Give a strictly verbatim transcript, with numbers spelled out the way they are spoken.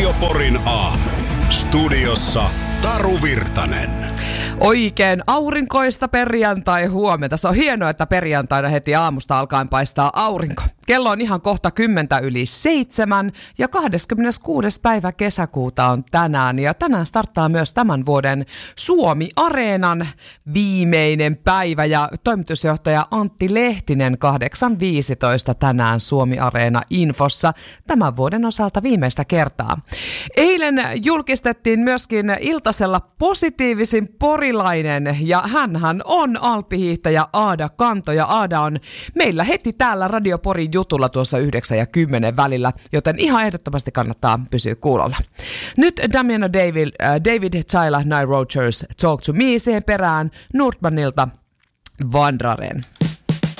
Radio Porin aamu. Studiossa Taru Virtanen. Oikein aurinkoista perjantai-huomenta. Se on hienoa, että perjantaina heti aamusta alkaen paistaa aurinko. Kello on ihan kohta kymmentä yli seitsemän ja kahdeskymmeneskuudes päivä kesäkuuta on tänään. Ja tänään starttaa myös tämän vuoden Suomi-areenan viimeinen päivä. Ja toimitusjohtaja Antti Lehtinen kahdeksan viisitoista tänään Suomi-areena infossa tämän vuoden osalta viimeistä kertaa. Eilen julkistettiin myöskin iltasella positiivisin porilainen ja hänhän on alppihiihtäjä Aada Kanto. Ja Aada on meillä heti täällä Radio Porin jutulla tuossa yhdeksän ja kymmenen välillä, joten ihan ehdottomasti kannattaa pysyä kuulolla. Nyt Damiano David, äh, David Tyler, Nile Rodgers, Talk to Me, siihen perään Nordmanilta Vandraren.